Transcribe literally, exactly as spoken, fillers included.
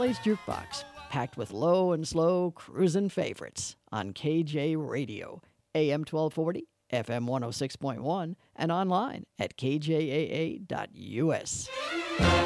Kelly's Jukebox, packed with low and slow cruisin' favorites on K J Radio, A M twelve forty, F M one oh six point one, and online at k j a a dot u s.